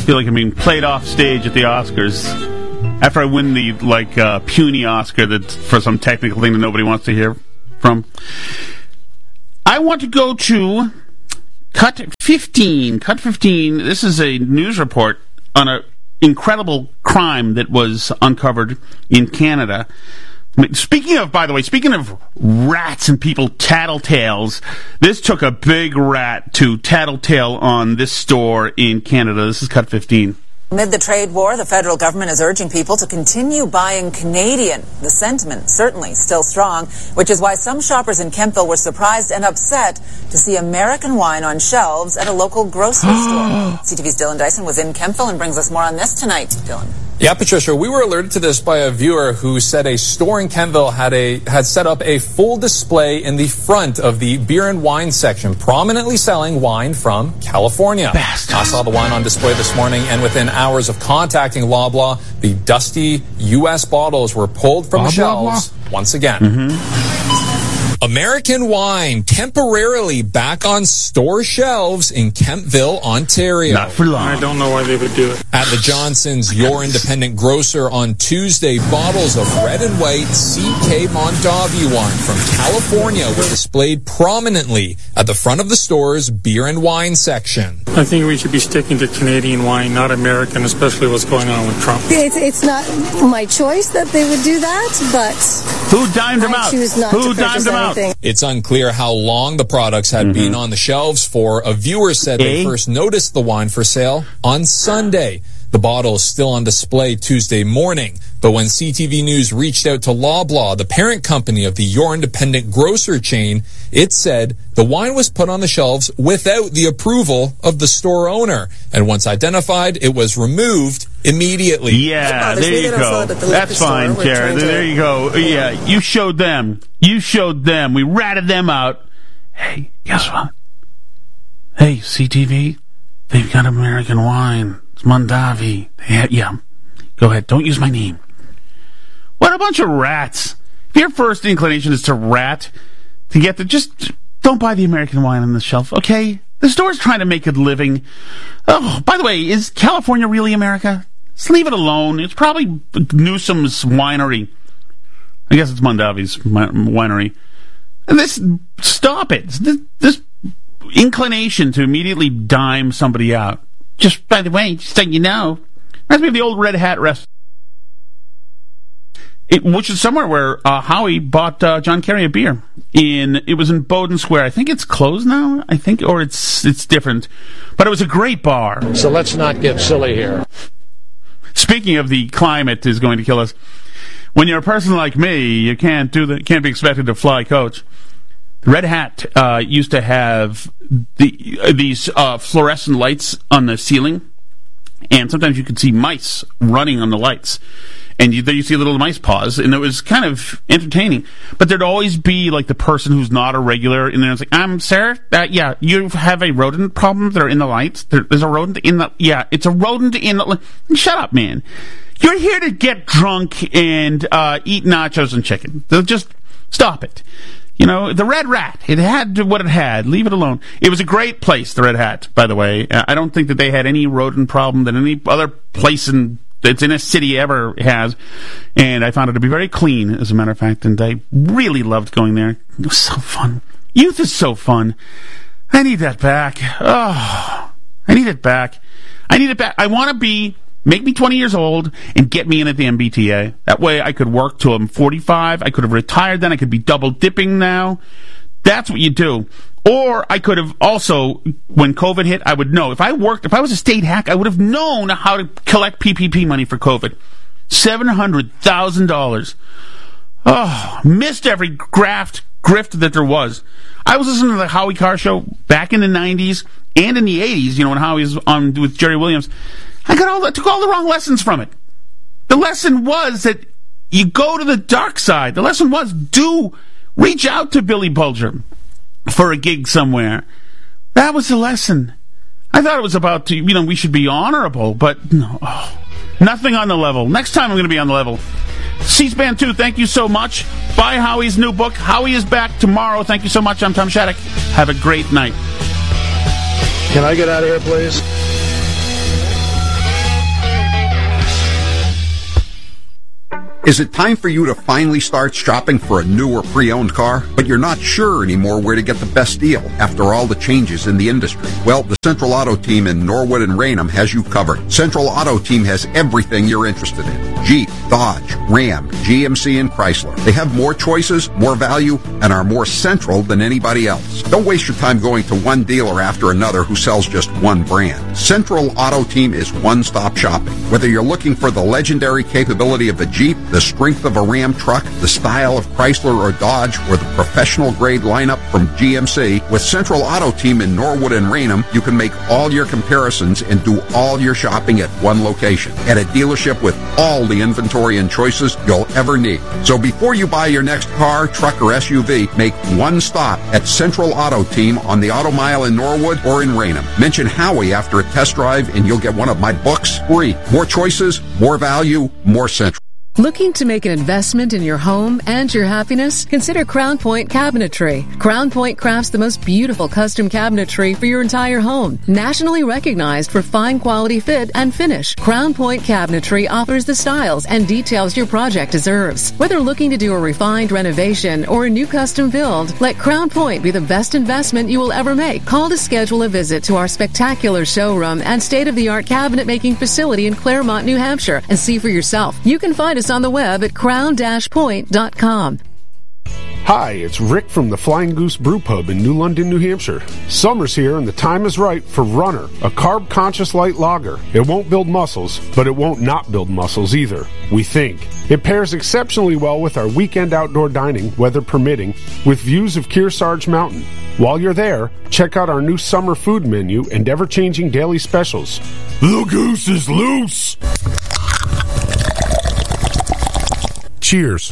feel like I'm being played off stage at the Oscars after I win the puny Oscar that's for some technical thing that nobody wants to hear from. I want to go to Cut 15. Cut 15. This is a news report on an incredible crime that was uncovered in Canada. Speaking of rats and people tattletales, this took a big rat to tattletale on this store in Canada. This is Cut 15. Amid the trade war, the federal government is urging people to continue buying Canadian. The sentiment certainly still strong, which is why some shoppers in Kemptville were surprised and upset to see American wine on shelves at a local grocery store. CTV's Dylan Dyson was in Kemptville and brings us more on this tonight. Dylan. Yeah, Patricia, we were alerted to this by a viewer who said a store in Kemptville had set up a full display in the front of the beer and wine section, prominently selling wine from California. Bastards. I saw the wine on display this morning, and within hours of contacting Loblaw, the dusty U.S. bottles were pulled from the shelves once again. Mm-hmm. American wine temporarily back on store shelves in Kemptville, Ontario. Not for long. I don't know why they would do it. At the Johnson's Your Independent Grocer on Tuesday, bottles of red and white CK Mondavi wine from California were displayed prominently at the front of the store's beer and wine section. I think we should be sticking to Canadian wine, not American, especially what's going on with Trump. It's not my choice that they would do that, but who dimed them out? Who dimed them out? It's unclear how long the products had been on the shelves for. A viewer said they first noticed the wine for sale on Sunday. The bottle is still on display Tuesday morning. But when CTV News reached out to Loblaw, the parent company of the Your Independent Grocer chain, it said the wine was put on the shelves without the approval of the store owner. And once identified, it was removed immediately. Yeah, there you go. That's fine, Jared. There you go. Yeah, you showed them. We ratted them out. Hey, guess what? Hey, CTV, they've got American wine. It's Mondavi. Yeah. Go ahead. Don't use my name. What a bunch of rats. If your first inclination is to rat, to get just don't buy the American wine on the shelf, okay? The store's trying to make a living. Oh, by the way, is California really America? Just leave it alone. It's probably Newsom's winery. I guess it's Mondavi's winery. And stop it. This inclination to immediately dime somebody out. Just, by the way, just so you know, reminds me of the old Red Hat restaurant, which is somewhere where Howie bought John Kerry a beer. It was in Bowden Square. I think it's closed now. Or it's different. But it was a great bar. So let's not get silly here. Speaking of the climate is going to kill us, when you're a person like me, you can't be expected to fly coach. Red Hat used to have these fluorescent lights on the ceiling, and sometimes you could see mice running on the lights. And there you see little mice paws, and it was kind of entertaining. But there'd always be, like, the person who's not a regular in there. It's like, sir, yeah, you have a rodent problem that are in the lights? There's a rodent in the... Yeah, it's a rodent in the... Shut up, man. You're here to get drunk and eat nachos and chicken. Just stop it. You know, the Red Rat, it had what it had. Leave it alone. It was a great place, the Red Hat, by the way. I don't think that they had any rodent problem that any other place that's in a city ever has. And I found it to be very clean, as a matter of fact, and I really loved going there. It was so fun. Youth is so fun. I need that back. Oh, I need it back. I want to make me 20 years old and get me in at the MBTA. That way I could work till I'm 45. I could have retired then. I could be double dipping now. That's what you do. Or I could have also, when COVID hit, I would know. If I was a state hack, I would have known how to collect PPP money for COVID. $700,000. Oh, missed every grift that there was. I was listening to the Howie Carr show back in the 90s and in the 80s, when Howie was on with Jerry Williams. I took all the wrong lessons from it. The lesson was that you go to the dark side. The lesson was reach out to Billy Bulger for a gig somewhere. That was the lesson. I thought it was about, we should be honorable, but no. Oh, nothing on the level. Next time I'm going to be on the level. C-SPAN 2, thank you so much. Buy Howie's new book. Howie is back tomorrow. Thank you so much. I'm Tom Shattuck. Have a great night. Can I get out of here, please? Is it time for you to finally start shopping for a new or pre-owned car, but you're not sure anymore where to get the best deal after all the changes in the industry? Well, the Central Auto Team in Norwood and Raynham has you covered. Central Auto Team has everything you're interested in. Jeep, Dodge, Ram, GMC, and Chrysler. They have more choices, more value, and are more central than anybody else. Don't waste your time going to one dealer after another who sells just one brand. Central Auto Team is one-stop shopping. Whether you're looking for the legendary capability of a Jeep, the strength of a Ram truck, the style of Chrysler or Dodge, or the professional-grade lineup from GMC, with Central Auto Team in Norwood and Raynham, you can make all your comparisons and do all your shopping at one location, at a dealership with all the inventory and choices you'll ever need. So before you buy your next car, truck, or SUV, make one stop at Central Auto Team on the Auto Mile in Norwood or in Raynham. Mention Howie after a test drive and you'll get one of my books free. More choices, more value, more Central. Looking to make an investment in your home and your happiness? Consider Crown Point Cabinetry. Crown Point crafts the most beautiful custom cabinetry for your entire home. Nationally recognized for fine quality fit and finish, Crown Point Cabinetry offers the styles and details your project deserves. Whether looking to do a refined renovation or a new custom build, let Crown Point be the best investment you will ever make. Call to schedule a visit to our spectacular showroom and state-of-the-art cabinet making facility in Claremont, New Hampshire, and see for yourself. You can find us on the web at crown-point.com. Hi, it's Rick from the Flying Goose Brew Pub in New London, New Hampshire. Summer's here and the time is right for Runner, a carb-conscious light lager. It won't build muscles, but it won't not build muscles either, we think. It pairs exceptionally well with our weekend outdoor dining, weather permitting, with views of Kearsarge Mountain. While you're there, check out our new summer food menu and ever-changing daily specials. The goose is loose! Cheers.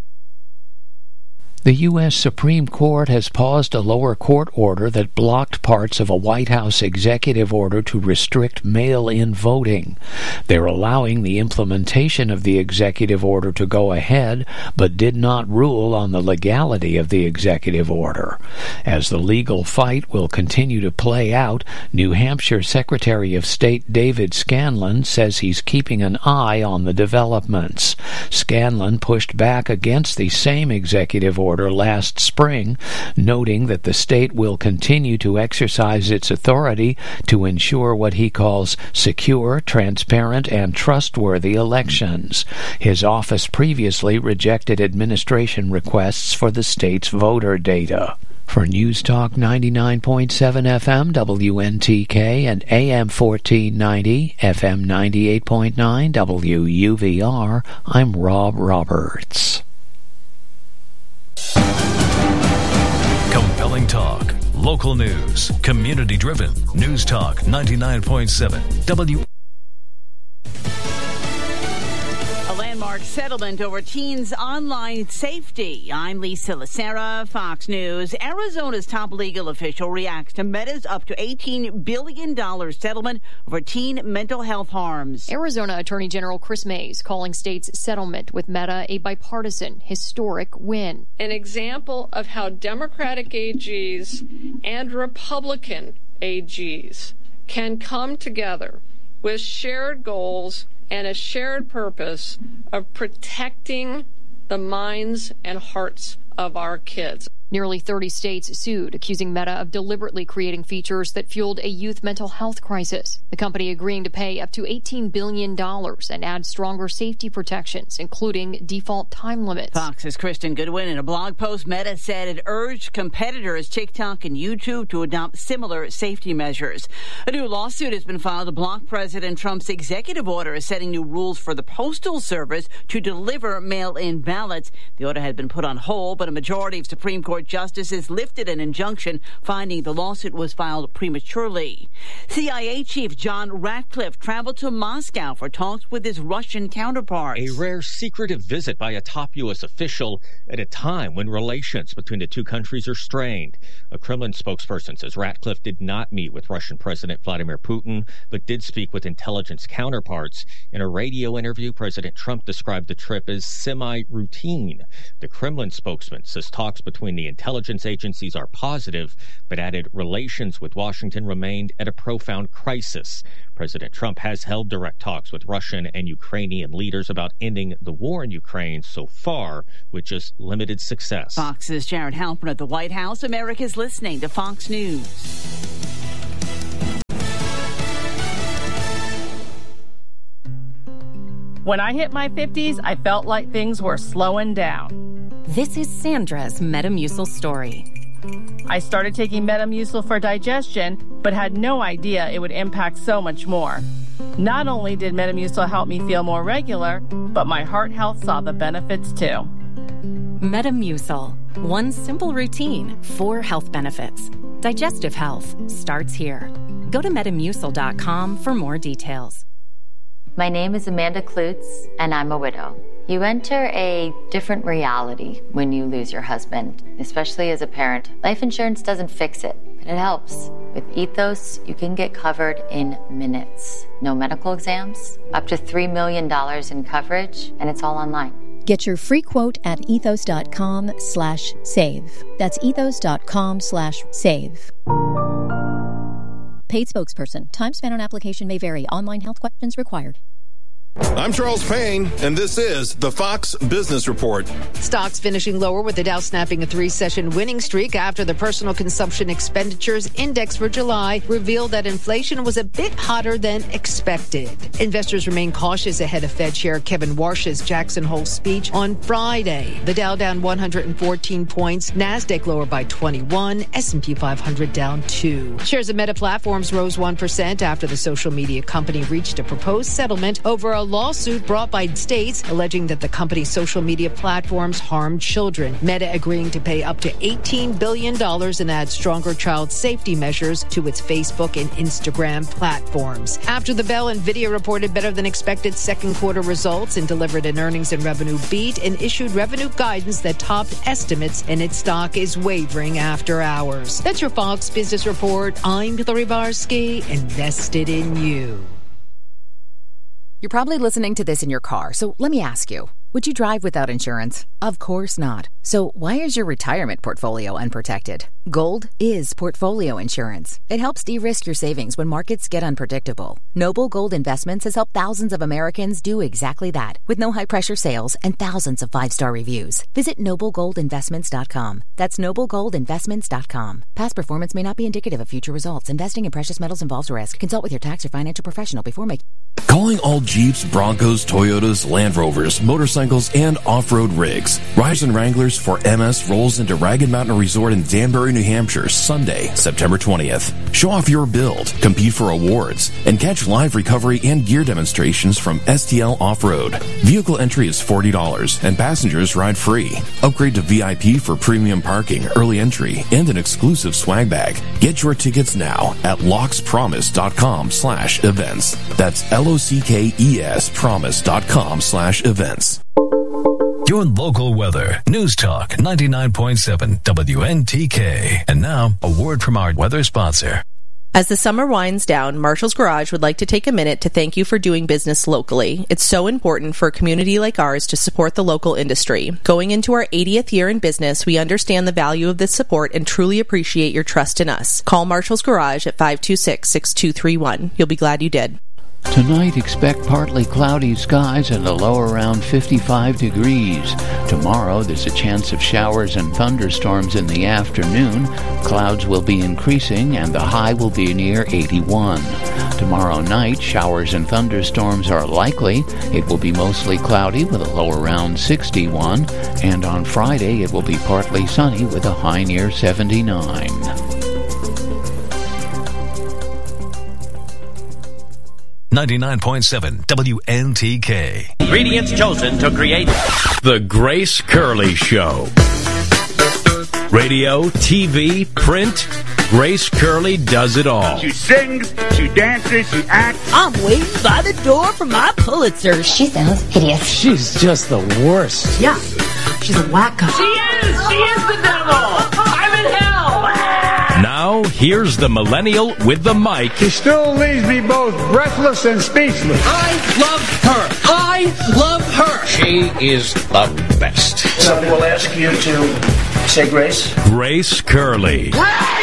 The U.S. Supreme Court has paused a lower court order that blocked parts of a White House executive order to restrict mail-in voting. They're allowing the implementation of the executive order to go ahead, but did not rule on the legality of the executive order. As the legal fight will continue to play out, New Hampshire Secretary of State David Scanlon says he's keeping an eye on the developments. Scanlon pushed back against the same executive order last spring, noting that the state will continue to exercise its authority to ensure what he calls secure, transparent, and trustworthy elections. His office previously rejected administration requests for the state's voter data. For News Talk 99.7 FM WNTK and AM 1490 FM 98.9 WUVR, I'm Rob Roberts. Compelling talk, local news, community-driven. News Talk 99.7 W. A landmark settlement over teens' online safety. I'm Lisa Lacera, Fox News. Arizona's top legal official reacts to Meta's up to $18 billion settlement over teen mental health harms. Arizona Attorney General Chris Mays calling state's settlement with Meta a bipartisan, historic win. An example of how Democratic AGs and Republican AGs can come together with shared goals and a shared purpose of protecting the minds and hearts of our kids. Nearly 30 states sued, accusing Meta of deliberately creating features that fueled a youth mental health crisis. The company agreeing to pay up to $18 billion and add stronger safety protections, including default time limits. Fox's Kristen Goodwin, in a blog post, Meta said it urged competitors TikTok and YouTube to adopt similar safety measures. A new lawsuit has been filed to block President Trump's executive order setting new rules for the Postal Service to deliver mail-in ballots. The order had been put on hold, but a majority of Supreme Court justices lifted an injunction, finding the lawsuit was filed prematurely. CIA Chief John Ratcliffe traveled to Moscow for talks with his Russian counterparts. A rare secretive visit by a top U.S. official at a time when relations between the two countries are strained. A Kremlin spokesperson says Ratcliffe did not meet with Russian President Vladimir Putin, but did speak with intelligence counterparts. In a radio interview, President Trump described the trip as semi-routine. The Kremlin spokesman says talks between the intelligence agencies are positive, but added relations with Washington remained at a profound crisis. President Trump has held direct talks with Russian and Ukrainian leaders about ending the war in Ukraine so far, with just limited success. Fox's Jared Halpern at the White House. America's listening to Fox News. When I hit my 50s, I felt like things were slowing down. This is Sandra's Metamucil story. I started taking Metamucil for digestion, but had no idea it would impact so much more. Not only did Metamucil help me feel more regular, but my heart health saw the benefits too. Metamucil. One simple routine, 4 health benefits. Digestive health starts here. Go to Metamucil.com for more details. My name is Amanda Klutz, and I'm a widow. You enter a different reality when you lose your husband, especially as a parent. Life insurance doesn't fix it, but it helps. With Ethos, you can get covered in minutes. No medical exams, up to $3 million in coverage, and it's all online. Get your free quote at ethos.com/save. That's ethos.com/save. Paid spokesperson. Time spent on application may vary. Online health questions required. I'm Charles Payne, and this is the Fox Business Report. Stocks finishing lower with the Dow snapping a 3-session winning streak after the personal consumption expenditures index for July revealed that inflation was a bit hotter than expected. Investors remain cautious ahead of Fed Chair Kevin Warsh's Jackson Hole speech on Friday. The Dow down 114 points, NASDAQ lower by 21, S&P 500 down 2. Shares of Meta Platforms rose 1% after the social media company reached a proposed settlement over a lawsuit brought by states alleging that the company's social media platforms harm children. Meta agreeing to pay up to $18 billion and add stronger child safety measures to its Facebook and Instagram platforms. After the bell, NVIDIA reported better than expected second quarter results and delivered an earnings and revenue beat and issued revenue guidance that topped estimates, and its stock is wavering after hours. That's your Fox Business Report. I'm Hillary Barsky, invested in you. You're probably listening to this in your car, so let me ask you, would you drive without insurance? Of course not. So why is your retirement portfolio unprotected? Gold is portfolio insurance. It helps de-risk your savings when markets get unpredictable. Noble Gold Investments has helped thousands of Americans do exactly that, with no high-pressure sales and thousands of 5-star reviews. Visit NobleGoldInvestments.com. That's NobleGoldInvestments.com. Past performance may not be indicative of future results. Investing in precious metals involves risk. Consult with your tax or financial professional before making... Calling all Jeeps, Broncos, Toyotas, Land Rovers, motorcycles, and off-road rigs. Rise and Wranglers for MS rolls into Ragged Mountain Resort in Danbury, New Hampshire, Sunday, September 20th. Show off your build, compete for awards, and catch live recovery and gear demonstrations from STL Off-Road. Vehicle entry is $40, and passengers ride free. Upgrade to VIP for premium parking, early entry, and an exclusive swag bag. Get your tickets now at lockspromise.com/events. That's LOCKES promise.com/events. Your local weather. News Talk 99.7 WNTK. And now, a word from our weather sponsor. As the summer winds down, Marshall's Garage would like to take a minute to thank you for doing business locally. It's so important for a community like ours to support the local industry. Going into our 80th year in business, we understand the value of this support and truly appreciate your trust in us. Call Marshall's Garage at 526-6231. You'll be glad you did. Tonight, expect partly cloudy skies and a low around 55 degrees. Tomorrow, there's a chance of showers and thunderstorms in the afternoon. Clouds will be increasing and the high will be near 81. Tomorrow night, showers and thunderstorms are likely. It will be mostly cloudy with a low around 61. And on Friday, it will be partly sunny with a high near 79. 99.7 WNTK. Ingredients chosen to create The Grace Curley Show. Radio, TV, print, Grace Curley does it all. She sings, she dances, she acts. I'm waiting by the door for my Pulitzer. She sounds hideous. She's just the worst. Yeah, she's a wacko. She is the devil. I'm in hell. Now, here's the millennial with the mic. She still leaves me both breathless and speechless. I love her. She is the best. Some will ask you to Say grace. Grace Curley.